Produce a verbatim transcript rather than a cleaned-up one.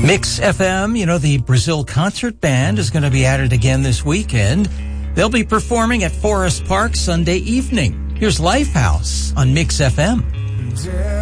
Mix F M, you know, the Brazil Concert Band is going to be at it again this weekend. They'll be performing at Forest Park Sunday evening. Here's Lifehouse on Mix F M.